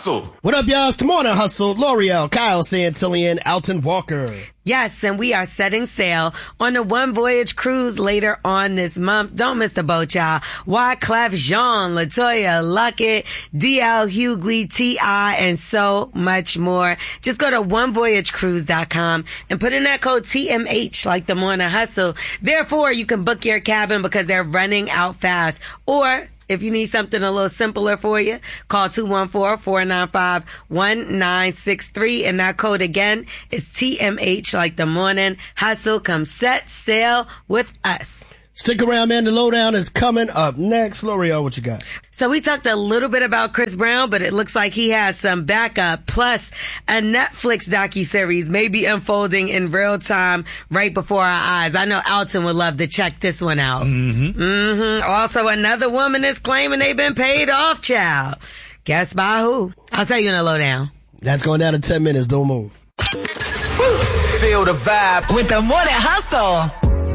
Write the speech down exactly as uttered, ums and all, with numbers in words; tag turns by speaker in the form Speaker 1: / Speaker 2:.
Speaker 1: Hustle.
Speaker 2: What up, y'all? It's the Morning Hustle. L'Oreal, Kyle Santillian, Alton Walker.
Speaker 3: Yes, and we are setting sail on the One Voyage cruise later on this month. Don't miss the boat, y'all. Wyclef Jean, LaToya Luckett, D L Hughley, T I, and so much more. Just go to one voyage cruise dot com and put in that code T M H like the Morning Hustle. Therefore, you can book your cabin because they're running out fast. Or if you need something a little simpler for you, call two one four, four nine five, one nine six three. And that code again is T M H like the Morning Hustle. Come set sail with us.
Speaker 2: Stick around, man. The lowdown is coming up next. L'Oreal, what you got?
Speaker 3: So we talked a little bit about Chris Brown, but it looks like he has some backup. Plus, a Netflix docuseries may be unfolding in real time right before our eyes. I know Alton would love to check this one out.
Speaker 2: Mm-hmm.
Speaker 3: Mm-hmm. Also, another woman is claiming they've been paid off, child. Guess by who? I'll tell you in a lowdown.
Speaker 2: That's going down in ten minutes. Don't move.
Speaker 1: Feel the vibe
Speaker 4: with the Morning Hustle.